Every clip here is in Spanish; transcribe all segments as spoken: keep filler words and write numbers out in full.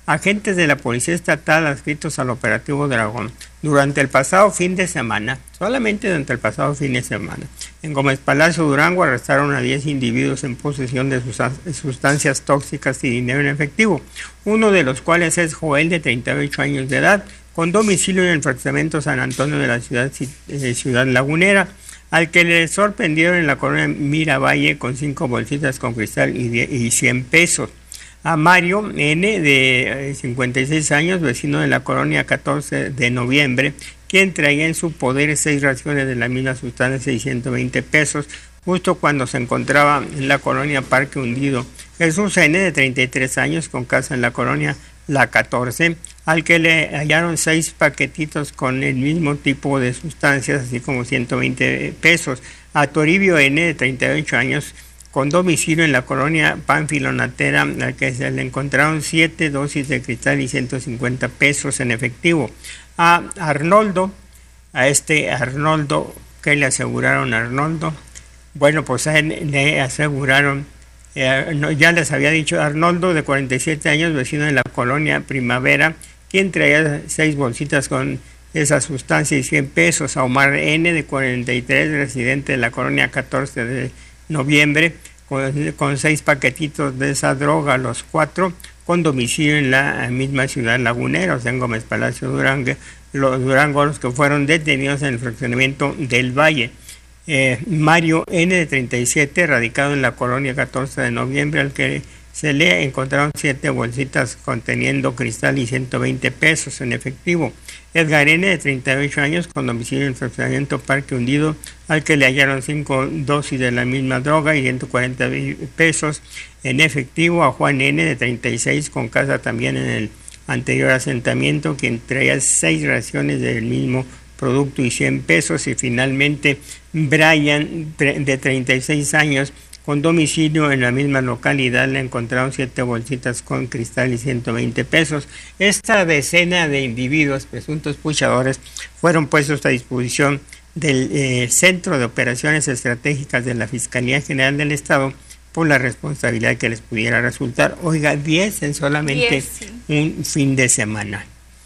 agentes de la Policía Estatal adscritos al operativo Dragón durante el pasado fin de semana, solamente durante el pasado fin de semana, en Gómez Palacio, Durango, arrestaron a diez individuos en posesión de sustancias tóxicas y dinero en efectivo, uno de los cuales es Joel, de treinta y ocho años de edad, con domicilio en el fraccionamiento San Antonio de la ciudad, eh, ciudad lagunera, al que le sorprendieron en la colonia Miravalle con cinco bolsitas con cristal y, y cien pesos. A Mario N., de cincuenta y seis años, vecino de la colonia catorce de noviembre, quien traía en su poder seis raciones de la misma sustancia y ciento veinte pesos, justo cuando se encontraba en la colonia Parque Hundido. Jesús N., de treinta y tres años, con casa en la colonia La catorce, al que le hallaron seis paquetitos con el mismo tipo de sustancias, así como ciento veinte pesos. A Toribio N., de treinta y ocho años, con domicilio en la colonia Panfilonatera, al que se le encontraron siete dosis de cristal y ciento cincuenta pesos en efectivo. A Arnoldo, a este Arnoldo, ¿qué le aseguraron a Arnoldo? Bueno, pues a él le aseguraron, eh, no, ya les había dicho, Arnoldo, de cuarenta y siete años, vecino de la colonia Primavera, quien traía seis bolsitas con esa sustancia y cien pesos. A Omar N., de cuarenta y tres, residente de la colonia catorce de noviembre, con, con seis paquetitos de esa droga, los cuatro con domicilio en la misma ciudad lagunera, o sea, en Gómez Palacio, Durango, los Durango, los que fueron detenidos en el fraccionamiento del Valle. Eh, Mario N., de treinta y siete, radicado en la colonia catorce de noviembre, al que se le encontraron siete bolsitas conteniendo cristal y ciento veinte pesos en efectivo. Edgar N., de treinta y ocho años, con domicilio en el fraccionamiento Parque Hundido, al que le hallaron cinco dosis de la misma droga y ciento cuarenta pesos en efectivo. A Juan N., de treinta y seis, con casa también en el anterior asentamiento, quien traía seis raciones del mismo producto y cien pesos. Y finalmente Brian, de treinta y seis años, con domicilio en la misma localidad, le encontraron siete bolsitas con cristal y ciento veinte pesos. Esta decena de individuos, presuntos puchadores, fueron puestos a disposición del eh, Centro de Operaciones Estratégicas de la Fiscalía General del Estado por la responsabilidad que les pudiera resultar. Oiga, diez en solamente diez, sí. un fin de semana.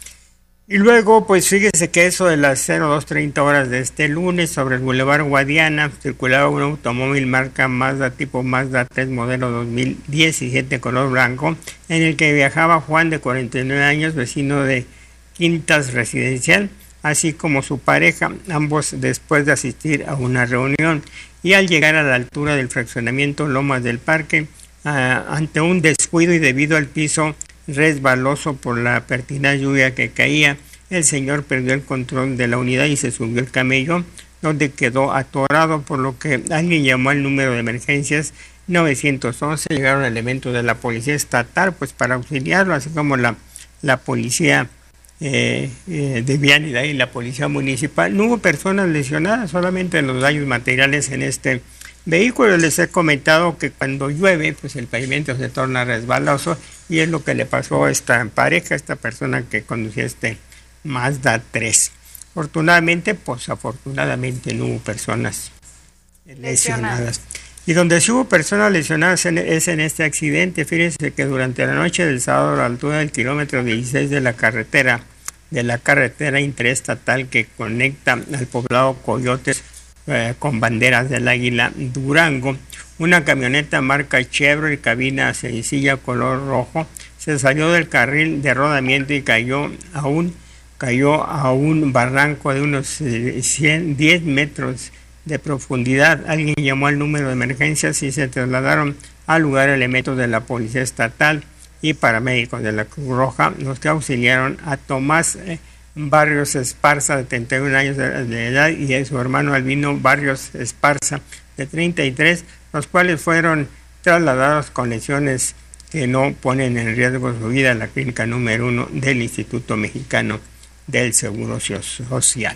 Y luego, pues fíjese que eso de las cero dos treinta horas de este lunes, sobre el Boulevard Guadiana, circulaba un automóvil marca Mazda, tipo Mazda tres, modelo dos mil diecisiete, color blanco, en el que viajaba Juan, de cuarenta y nueve años, vecino de Quintas Residencial, así como su pareja, ambos después de asistir a una reunión. Y al llegar a la altura del fraccionamiento Lomas del Parque, uh, ante un descuido y debido al piso resbaloso por la pertinaz lluvia que caía, el señor perdió el control de la unidad y se subió el camello, donde quedó atorado, por lo que alguien llamó al número de emergencias nueve once. Llegaron elementos de la policía estatal pues para auxiliarlo, así como la, la policía eh, eh, de vialidad y la policía municipal. No hubo personas lesionadas, solamente los daños materiales en este vehículo. Les he comentado que cuando llueve, pues el pavimento se torna resbaloso, y es lo que le pasó a esta pareja, a esta persona que conducía este Mazda tres. Afortunadamente, pues afortunadamente no hubo personas lesionadas. lesionadas. Y donde sí hubo personas lesionadas en, es en este accidente. Fíjense que durante la noche del sábado, a la altura del kilómetro dieciséis de la carretera, de la carretera interestatal que conecta al poblado Coyotes eh, con Banderas del Águila, Durango, una camioneta marca Chevrolet, cabina sencilla color rojo, se salió del carril de rodamiento y cayó a un, cayó a un barranco de unos cien, diez metros de profundidad. Alguien llamó al número de emergencias y se trasladaron al lugar elementos de la Policía Estatal y paramédicos de la Cruz Roja, los que auxiliaron a Tomás eh, Barrios Esparza, de treinta y un años de, de edad, y a su hermano Albino Barrios Esparza, de treinta y tres, los cuales fueron trasladados con lesiones que no ponen en riesgo su vida a la clínica número uno del Instituto Mexicano del Seguro Social.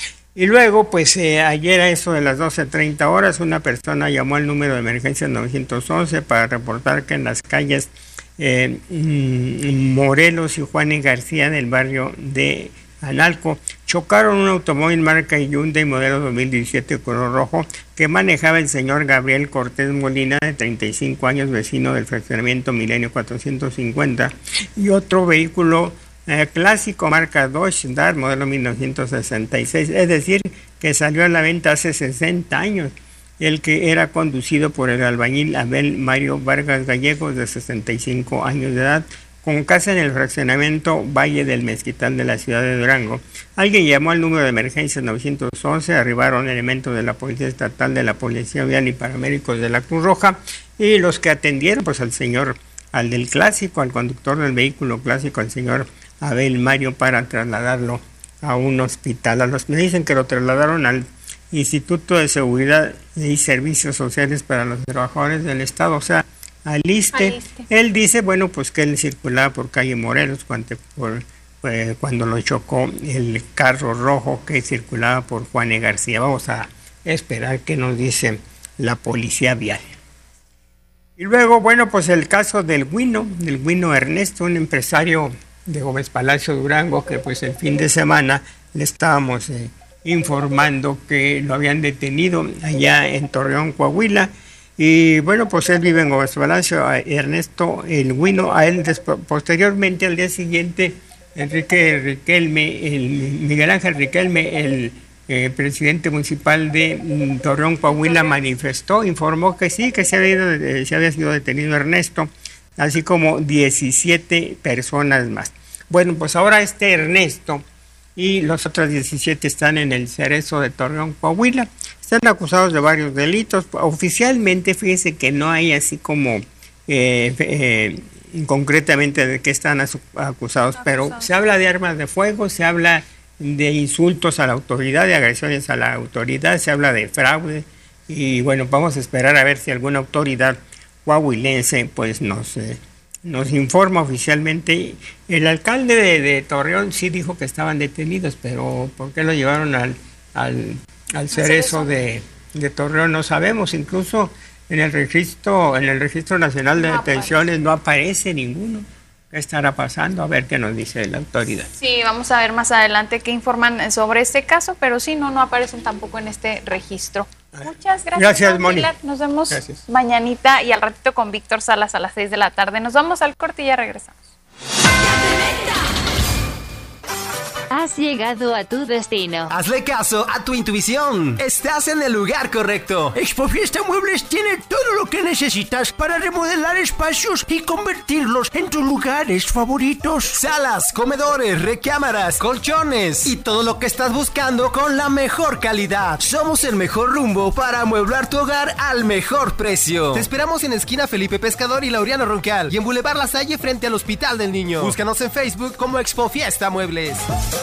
Y luego, pues eh, ayer a eso de las doce treinta horas, una persona llamó al número de emergencia nueve once para reportar que en las calles eh, Morelos y Juan y García del barrio de Analco, chocaron un automóvil marca Hyundai modelo dos mil diecisiete color rojo que manejaba el señor Gabriel Cortés Molina, de treinta y cinco años, vecino del fraccionamiento Milenio cuatrocientos cincuenta, y otro vehículo eh, clásico marca Dodge Dart modelo mil novecientos sesenta y seis, es decir, que salió a la venta hace sesenta años, el que era conducido por el albañil Abel Mario Vargas Gallegos, de sesenta y cinco años de edad, con casa en el fraccionamiento Valle del Mezquital de la ciudad de Durango. Alguien llamó al número de emergencia novecientos once, arribaron elementos de la Policía Estatal, de la Policía Vial y paramédicos de la Cruz Roja, y los que atendieron pues al señor, al del clásico, al conductor del vehículo clásico, al señor Abel Mario, para trasladarlo a un hospital. A los, me dicen que lo trasladaron al Instituto de Seguridad y Servicios Sociales para los Trabajadores del Estado, o sea, al ISSSTE. Aliste. Él dice, bueno, pues que él circulaba por calle Morelos cuando, por, eh, cuando lo chocó el carro rojo que circulaba por Juan E. García. Vamos a esperar qué nos dice la policía vial. Y luego, bueno, pues el caso del Huino, del Huino Ernesto, un empresario de Gómez Palacio Durango, que pues el fin de semana le estábamos eh, informando que lo habían detenido allá en Torreón, Coahuila. Y bueno, pues él vive en Gómez Palacio, Ernesto el Huino. A él después, posteriormente, al día siguiente, Enrique Riquelme, el Miguel Ángel Riquelme, el eh, presidente municipal de mm, Torreón, Coahuila, manifestó, informó que sí, que se había, ido, eh, se había sido detenido Ernesto, así como diecisiete personas más. Bueno, pues ahora este Ernesto y los otros diecisiete están en el Cerezo de Torreón, Coahuila. Están acusados de varios delitos. Oficialmente, fíjense que no hay así como eh, eh, concretamente de qué están acusados, pero se habla de armas de fuego, se habla de insultos a la autoridad, de agresiones a la autoridad, se habla de fraude, y bueno, vamos a esperar a ver si alguna autoridad coahuilense pues nos, eh, nos informa oficialmente. El alcalde de, de Torreón sí dijo que estaban detenidos, pero ¿por qué lo llevaron al... al al Cerezo de, de Torreón? No sabemos. Incluso en el registro en el registro nacional de no detenciones aparece. No aparece ninguno. ¿Qué estará pasando? A ver qué nos dice la autoridad. Sí, vamos a ver más adelante qué informan sobre este caso, pero sí, no, no aparecen tampoco en este registro. Muchas gracias. Gracias, Moni. Nos vemos gracias. Mañanita y al ratito con Víctor Salas a las seis de la tarde. Nos vamos al corte y ya regresamos. Has llegado a tu destino. Hazle caso a tu intuición. Estás en el lugar correcto. Expofiesta Muebles tiene todo lo que necesitas para remodelar espacios y convertirlos en tus lugares favoritos. Salas, comedores, recámaras, colchones y todo lo que estás buscando con la mejor calidad. Somos el mejor rumbo para amueblar tu hogar al mejor precio. Te esperamos en esquina Felipe Pescador y Laureano Roncal y en Boulevard La Salle frente al Hospital del Niño. Búscanos en Facebook como Expofiesta Muebles.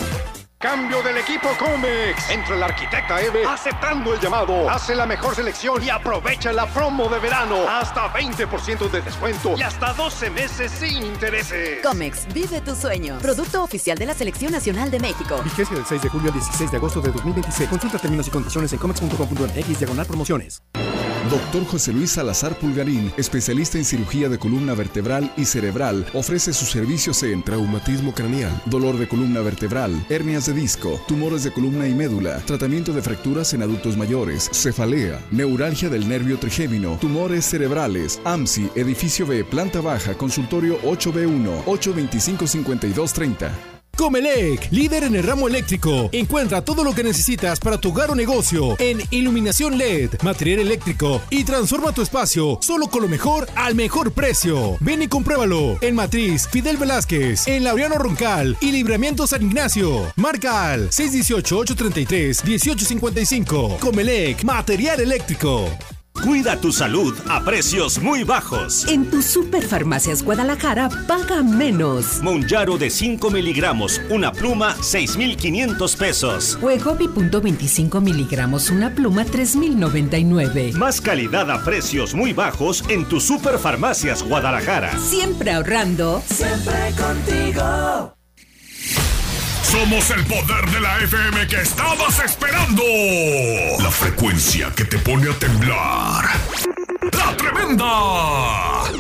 Cambio del equipo Comex. Entra el arquitecta Eve aceptando el llamado. Hace la mejor selección y aprovecha la promo de verano. Hasta veinte por ciento de descuento y hasta doce meses sin intereses. Comex, vive tu sueño. Producto oficial de la Selección Nacional de México. Vigencia del seis de julio al dieciséis de agosto de dos mil veintiséis. Consulta términos y condiciones en comex punto com punto m x diagonal promociones. Doctor José Luis Salazar Pulgarín, especialista en cirugía de columna vertebral y cerebral, ofrece sus servicios en traumatismo craneal, dolor de columna vertebral, hernias de disco, tumores de columna y médula, tratamiento de fracturas en adultos mayores, cefalea, neuralgia del nervio trigémino, tumores cerebrales, A M S I, edificio B, planta baja, consultorio ocho B uno, ocho veinticinco cincuenta y dos treinta. Comelec, líder en el ramo eléctrico. Encuentra todo lo que necesitas para tu hogar o negocio en iluminación L E D, material eléctrico y transforma tu espacio solo con lo mejor al mejor precio. Ven y compruébalo en Matriz Fidel Velázquez, en Laureano Roncal y Libramiento San Ignacio. Marca al seis uno ocho, ocho tres tres, uno ocho cinco cinco. Comelec, material eléctrico. Cuida tu salud a precios muy bajos. En tu Superfarmacias Guadalajara, paga menos. Monjaro de cinco miligramos, una pluma, seis mil quinientos pesos. Wegovy punto veinticinco miligramos, una pluma, tres mil noventa y nueve. Más calidad a precios muy bajos en tu Superfarmacias Guadalajara. Siempre ahorrando. Siempre contigo. Somos el poder de la F M que estabas esperando. La frecuencia que te pone a temblar. ¡La Tremenda!